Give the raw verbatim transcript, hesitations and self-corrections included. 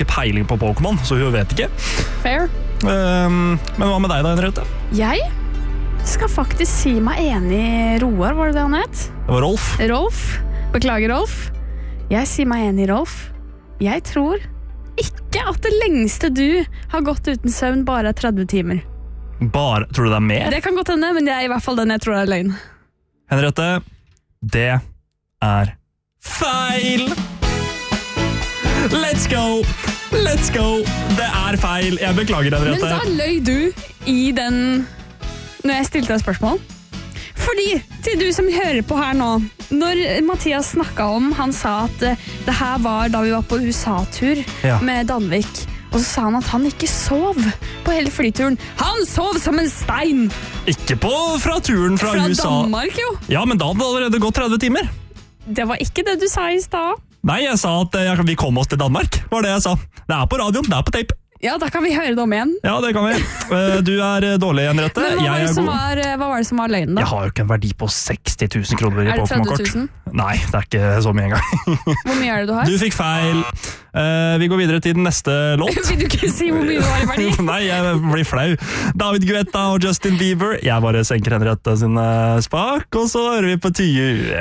ikke peiling på Pokémon, så hun vet ikke. Fair. Um, men hva med deg da, Henriette? Jeg skal faktisk si meg enig i Roar, var det det han het? Det var Rolf. Rolf. Beklager, Rolf. Jeg sier meg enig i Rolf. Jeg tror ikke at det lengste du har gått uten søvn bare er tretti timer. Bare, tror du det er mer? Det kan godt hende, men det er i hvert fall den jeg tror er løgn. Henriette, det er feil! Let's go! Let's go! Det er feil. Jeg beklager, Henriette. Men da løy du i den når jeg stilte deg spørsmål. Fordi, til du som hører på her nå, når Mathias snakket om, han sa at uh, det her var da vi var på U S A-tur Ja. med Danvik, og så sa han at han ikke sov på hele flyturen. Han sov som en stein! Ikke på fra turen fra, Fra U S A. Danmark, jo. Ja, men da hadde det allerede gått tretti timer. Det var ikke det du sa i stad. Nei, jeg sa at eh, vi kom oss til Danmark, var det jeg sa. Det er på radioen, det er på tape. Ja, da kan vi høre det om igjen. Ja, det kan vi. Eh, Du er eh, dårlig, Henriette. Men hva var, Jeg det er som god. var, hva var det som var løgnen da? Jeg har jo ikke en verdi på seksti tusen kroner i Er det tretti Pokémon-kort. tusen? Nei, det er ikke så mye engang. Hvor mye er det du har? Du fikk feil. Eh, vi går videre til den neste låt. Vil du ikke si hvor mye du har i verdi? Nei, jeg blir flau. David Guetta og Justin Bieber. Jeg bare senker Henriette sin eh, spak, og så hører vi på To You.